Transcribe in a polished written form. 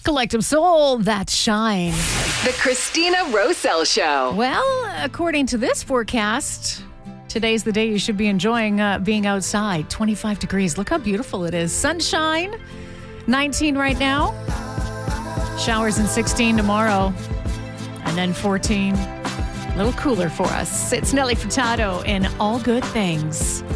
Collective Soul, that's Shine. The Christina Roselle Show. Well, according to this forecast, today's the day you should be enjoying being outside. 25 degrees. Look how beautiful it is. Sunshine, 19 right now. Showers in 16 tomorrow. And then 14. A little cooler for us. It's Nelly Furtado in All Good Things.